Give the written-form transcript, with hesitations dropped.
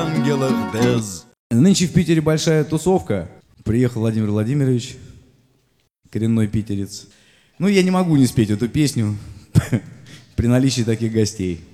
ангелах без. Нынче в Питере большая тусовка. Приехал Владимир Владимирович, коренной питерец. Ну, я не могу не спеть эту песню при наличии таких гостей.